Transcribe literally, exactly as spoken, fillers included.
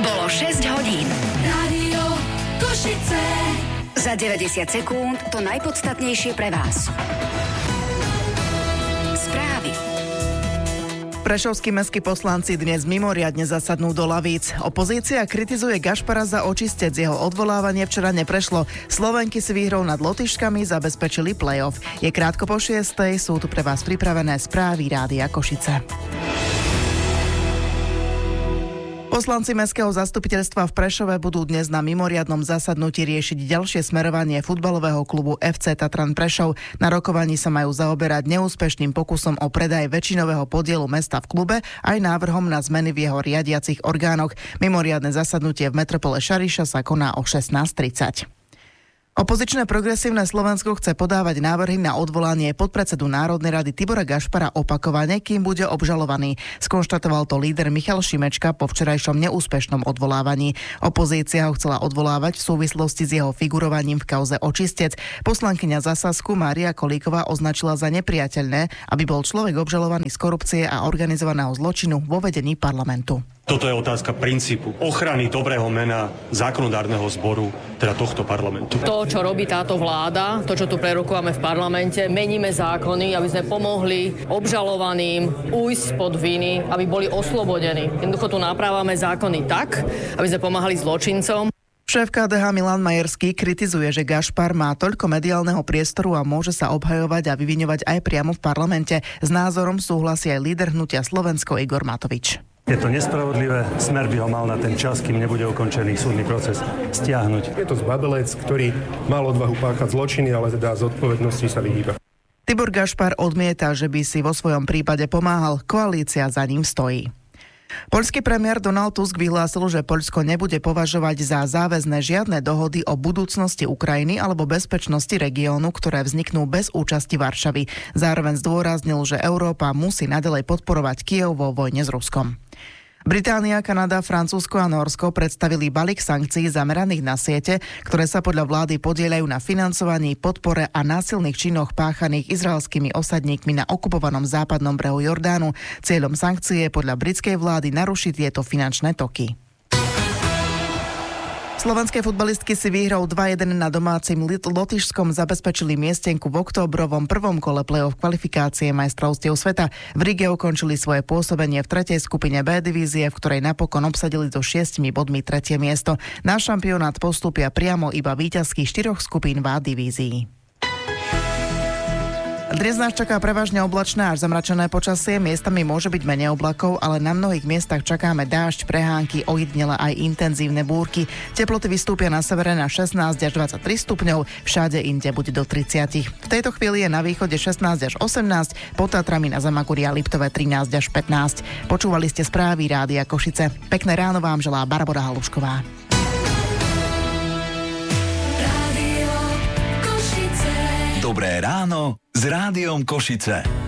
Bolo šesť hodín. Rádio Košice. Za deväťdesiat sekúnd to najpodstatnejšie pre vás. Správy. Prešovskí mestskí poslanci dnes mimoriadne zasadnú do lavíc. Opozícia kritizuje Gašpara za očistec. Jeho odvolávanie včera neprešlo. Slovenky si výhrou nad Lotyšskami zabezpečili play-off. Je krátko po šiestej, sú tu pre vás pripravené správy Rádia Košice. Poslanci mestského zastupiteľstva v Prešove budú dnes na mimoriadnom zasadnutí riešiť ďalšie smerovanie futbalového klubu ef cé Tatran Prešov. Na rokovaní sa majú zaoberať neúspešným pokusom o predaj väčšinového podielu mesta v klube aj návrhom na zmeny v jeho riadiacich orgánoch. Mimoriadne zasadnutie v metropole Šariša sa koná o šestnásť tridsať. Opozičné progresívne Slovensko chce podávať návrhy na odvolanie podpredsedu Národnej rady Tibora Gašpara opakovane, kým bude obžalovaný. Skonštatoval to líder Michal Šimečka po včerajšom neúspešnom odvolávaní. Opozícia ho chcela odvolávať v súvislosti s jeho figurovaním v kauze očistec. Poslankyňa za Sasku Mária Kolíková označila za nepriateľné, aby bol človek obžalovaný z korupcie a organizovaného zločinu vo vedení parlamentu. Toto je otázka princípu ochrany dobrého mena zákonodárneho zboru, teda tohto parlamentu. To, čo robí táto vláda, to, čo tu prerokujeme v parlamente, meníme zákony, aby sme pomohli obžalovaným ujsť spod viny, aby boli oslobodení. Jednoducho tu naprávame zákony tak, aby sme pomáhali zločincom. Šéf ká dé há Milan Majerský kritizuje, že Gašpar má toľko mediálneho priestoru a môže sa obhajovať a vyviňovať aj priamo v parlamente. S názorom súhlasí aj líder hnutia Slovensko Igor Matovič. Je to nespravodlivé, Smer by ho mal na ten čas, kým nebude ukončený súdny proces, stiahnuť. Je to zbabelec, ktorý mal odvahu páchať zločiny, ale teda z odpovednosti sa vyhýba. Tibor Gašpar odmieta, že by si vo svojom prípade pomáhal, koalícia za ním stojí. Poľský premiér Donald Tusk vyhlásil, že Poľsko nebude považovať za záväzné žiadne dohody o budúcnosti Ukrajiny alebo bezpečnosti regiónu, ktoré vzniknú bez účasti Varšavy. Zároveň zdôraznil, že Európa musí naďalej podporovať Kyjev vo vojne s Ruskom. Británia, Kanada, Francúzsko a Nórsko predstavili balík sankcií zameraných na siete, ktoré sa podľa vlády podieľajú na financovaní, podpore a násilných činoch páchaných izraelskými osadníkmi na okupovanom západnom brehu Jordánu. Cieľom sankcie je podľa britskej vlády narušiť tieto finančné toky. Slovenské futbalistky si výhrou dva jeden na domácim Lotyšskom zabezpečili miestenku v októbrovom prvom kole play-off kvalifikácie majstrovstiev sveta. V Rige ukončili svoje pôsobenie v tretej skupine B divízie, v ktorej napokon obsadili so šiestimi bodmi tretie miesto. Na šampionát postúpia priamo iba víťazky štyroch skupín v A divízii. Dnes nás čaká prevažne oblačné až zamračené počasie, miestami môže byť menej oblakov, ale na mnohých miestach čakáme dážď, prehánky, ojedinele aj intenzívne búrky. Teploty vystúpia na severe na šestnásť až dvadsaťtri stupňov, všade inde bude do tridsať. V tejto chvíli je na východe šestnásť až osemnásť, pod Tatrami na Zamaguri a Liptove trinásť až pätnásť. Počúvali ste správy Rádia Košice. Pekné ráno vám želá Barbora Halušková. Rádio Košice. Dobré ráno s Rádiom Košice.